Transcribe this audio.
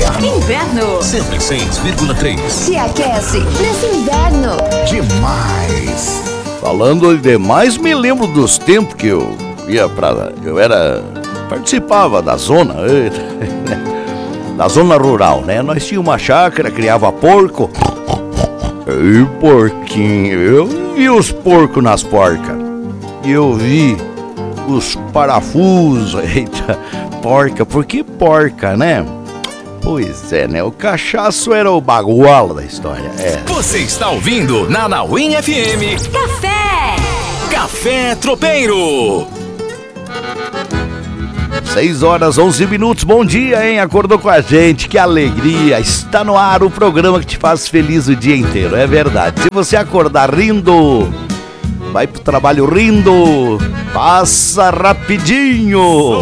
Inverno. 106,3. Se aquece nesse inverno. Demais. Falando de demais, me lembro dos tempos que eu ia participava da zona, da zona rural, né? Nós tínhamos uma chácara, criava porco. E porquinho, eu vi os porcos nas porcas. E eu vi os parafusos, eita, porca, por que porca, né? Pois é, né? O cachaço era o baguala da história, Você está ouvindo na Nauim FM. Café. Café Tropeiro. 6h11. Bom dia, hein? Acordou com a gente, que alegria. Está no ar o programa que te faz feliz o dia inteiro, é verdade. Se você acordar rindo, vai pro trabalho rindo, passa rapidinho.